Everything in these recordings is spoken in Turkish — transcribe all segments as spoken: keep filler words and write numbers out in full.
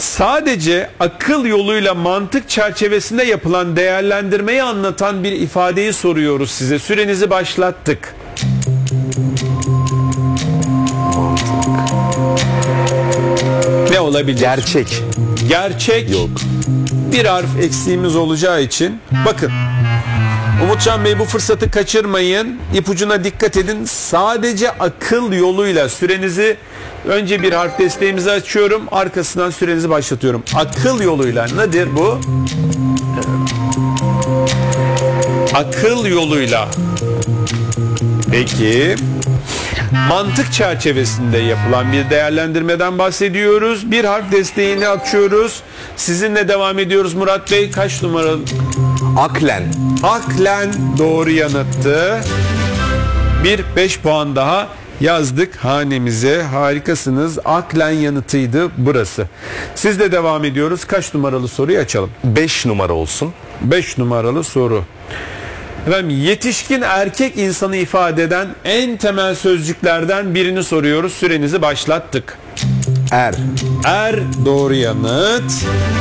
Sadece akıl yoluyla mantık çerçevesinde yapılan değerlendirmeyi anlatan bir ifadeyi soruyoruz size. Sürenizi başlattık. Ne olabilir? Gerçek. Gerçek. Yok. Bir harf eksiğimiz olacağı için bakın. Umutcan Bey, bu fırsatı kaçırmayın. İpucuna dikkat edin. Sadece akıl yoluyla sürenizi, önce bir harf desteğimizi açıyorum. Arkasından sürenizi başlatıyorum. Akıl yoluyla nedir bu? Akıl yoluyla. Peki. Mantık çerçevesinde yapılan bir değerlendirmeden bahsediyoruz. Bir harf desteğini açıyoruz. Sizinle devam ediyoruz Murat Bey. Kaç numaralı? Aklen. Aklen doğru yanıttı. Bir beş puan daha yazdık hanemize. Harikasınız. Aklen yanıtıydı burası. Sizle devam ediyoruz. Kaç numaralı soruyu açalım? beş numara olsun. beş numaralı soru. Efendim, yetişkin erkek insanı ifade eden en temel sözcüklerden birini soruyoruz. Sürenizi başlattık. Er. Er doğru yanıt.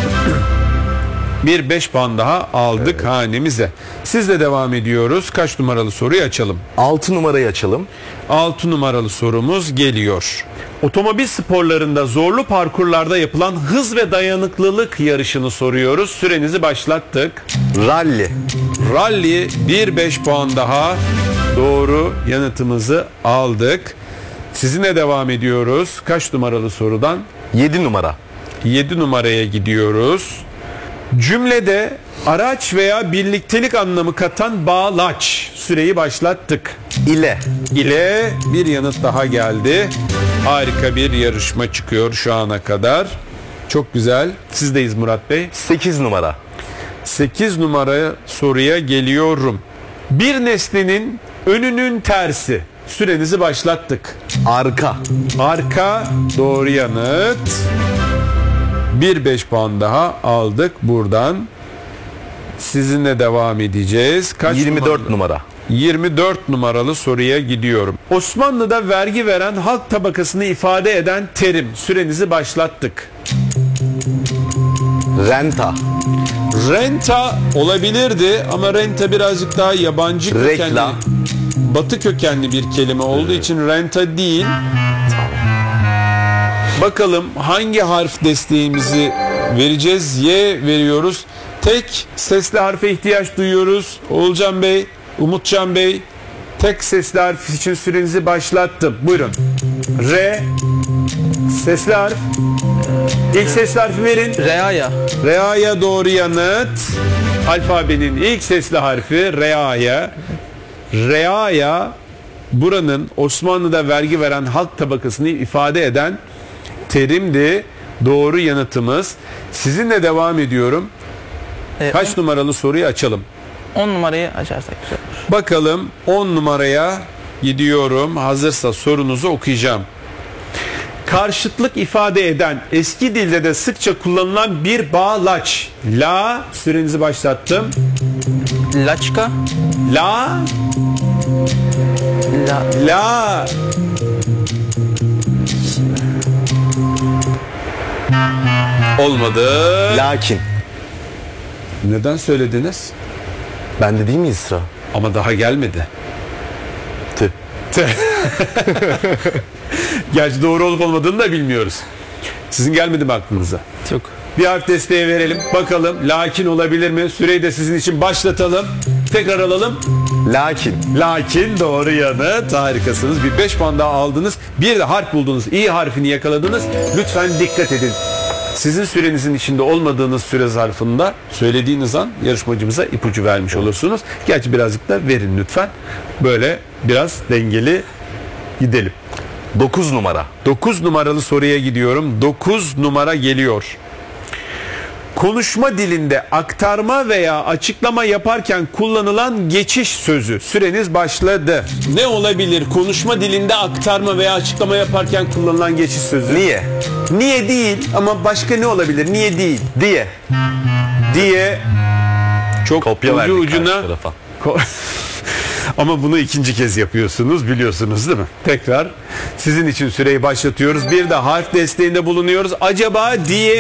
Bir beş puan daha aldık evet. hanemize. Sizle devam ediyoruz. Kaç numaralı soruyu açalım? altı numarayı açalım. altı numaralı sorumuz geliyor. Otomobil sporlarında zorlu parkurlarda yapılan hız ve dayanıklılık yarışını soruyoruz. Sürenizi başlattık. Rally. Rally bir beş puan daha doğru yanıtımızı aldık. Sizinle devam ediyoruz. Kaç numaralı sorudan? yedi numara. yedi numaraya gidiyoruz. Cümlede araç veya birliktelik anlamı katan bağlaç. Süreyi başlattık. İle. İle bir yanıt daha geldi. Harika bir yarışma çıkıyor şu ana kadar. Çok güzel. Sizdeyiz Murat Bey. sekiz numara. sekiz numara soruya geliyorum. Bir nesnenin önünün tersi. Sürenizi başlattık. Arka. Arka doğru yanıt. Bir beş puan daha aldık buradan. Sizinle devam edeceğiz. Kaç yirmi dört numaralı? numara. yirmi dört numaralı soruya gidiyorum. Osmanlı'da vergi veren halk tabakasını ifade eden terim. Sürenizi başlattık. Renta. Renta olabilirdi ama renta birazcık daha yabancı kökenli, Reklam. batı kökenli bir kelime olduğu için renta değil. Bakalım hangi harf desteğimizi vereceğiz? Y veriyoruz. Tek sesli harfe ihtiyaç duyuyoruz. Oğulcan Bey, Umutcan Bey, tek sesli harf için sürenizi başlattım. Buyurun. R. Sesli harf. İlk sesli harfi verin. Reaya. Reaya doğru yanıt. Alfabenin ilk sesli harfi Reaya. Reaya buranın Osmanlı'da vergi veren halk tabakasını ifade eden terimdi. Doğru yanıtımız. Sizinle devam ediyorum. Ee, Kaç on, numaralı soruyu açalım? on numarayı açarsak güzel olur. Bakalım on numaraya gidiyorum. Hazırsa sorunuzu okuyacağım. Karşıtlık ifade eden, eski dilde de sıkça kullanılan bir bağlaç. La, sürenizi başlattım. Laçka. La, La. la. Olmadı. Lakin. Neden söylediniz? Bende değil miyiz sıra? Ama daha gelmedi. Tüh. Gerçi doğru olup olmadığını da bilmiyoruz. Sizin gelmedi mi aklınıza? Yok. Bir harf desteği verelim. Bakalım lakin olabilir mi? Süreyi de sizin için başlatalım. Tekrar alalım. Lakin. Lakin doğru yanıt. Harikasınız. Bir beş puan daha aldınız. Bir de harf buldunuz. İyi harfini yakaladınız. Lütfen dikkat edin. Sizin sürenizin içinde olmadığınız süre zarfında söylediğiniz an yarışmacımıza ipucu vermiş olursunuz. Gerçi birazcık da verin lütfen. Böyle biraz dengeli gidelim. dokuz numara. dokuz numaralı soruya gidiyorum. dokuz numara geliyor. Konuşma dilinde aktarma veya açıklama yaparken kullanılan geçiş sözü. Süreniz başladı. Ne olabilir? Konuşma dilinde aktarma veya açıklama yaparken kullanılan geçiş sözü. Niye? Niye değil ama başka ne olabilir? Niye değil? Diye. Diye çok Kopya ucu verdik ucuna. karşı tarafa. Ama bunu ikinci kez yapıyorsunuz, biliyorsunuz değil mi? Tekrar sizin için süreyi başlatıyoruz. Bir de harf desteğinde bulunuyoruz. Acaba diye